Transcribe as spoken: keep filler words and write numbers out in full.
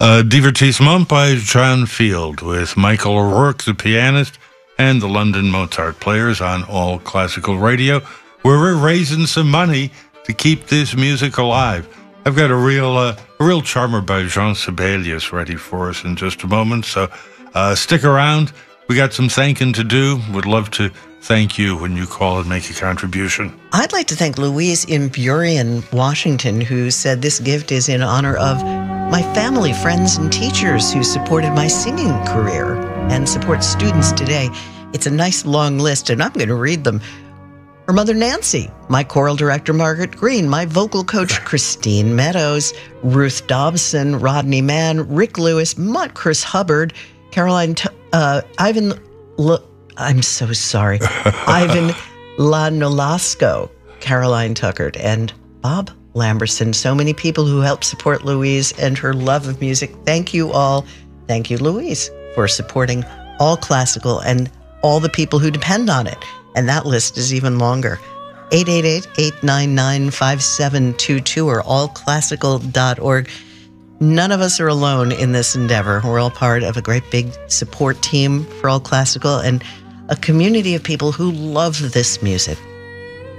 Uh, Divertissement by John Field with Michael O'Rourke, the pianist, and the London Mozart Players on All Classical Radio, where we're raising some money to keep this music alive. I've got a real uh, a real charmer by Jean Sibelius ready for us in just a moment, so uh, stick around. We got some thanking to do. Would love to thank you when you call and make a contribution. I'd like to thank Louise in Burien, Washington, who said this gift is in honor of my family, friends, and teachers who supported my singing career and support students today. It's a nice long list, and I'm going to read them. Her mother, Nancy, my choral director, Margaret Green, my vocal coach, Christine Meadows, Ruth Dobson, Rodney Mann, Rick Lewis, Mutt Chris Hubbard, Caroline, uh, Ivan, L- I'm so sorry, Ivan Lanolasco, Caroline Tuckert, and Bob Lamberson. So many people who helped support Louise and her love of music. Thank you all. Thank you, Louise, for supporting All Classical and all the people who depend on it. And that list is even longer. eight eight eight, eight nine nine, five seven two two or all classical dot org. None of us are alone in this endeavor. We're all part of a great big support team for All Classical and a community of people who love this music.